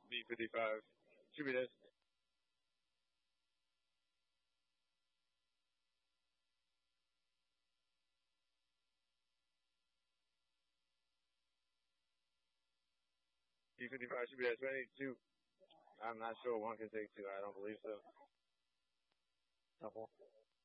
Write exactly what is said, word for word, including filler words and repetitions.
B fifty-five. Should be this. B fifty-five should be this. Ready? Two. I'm not sure one can take two. I don't believe so. Couple.